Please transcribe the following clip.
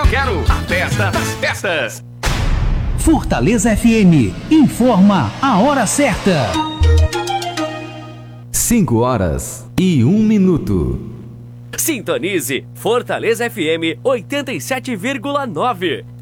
quero a festa das festas. Fortaleza FM informa a hora certa. 5h01. Sintonize Fortaleza FM 87,9.